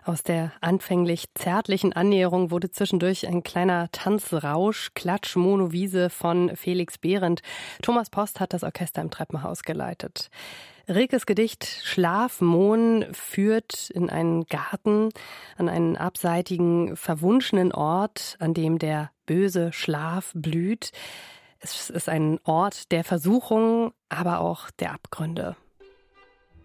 Aus der anfänglich zärtlichen Annäherung wurde zwischendurch ein kleiner Tanzrausch, Klatsch, Mono Wiese von Felix Behrendt. Thomas Post hat das Orchester im Treppenhaus geleitet. Rilkes Gedicht Schlafmohn führt in einen Garten, an einen abseitigen, verwunschenen Ort, an dem der böse Schlaf blüht. Es ist ein Ort der Versuchung, aber auch der Abgründe.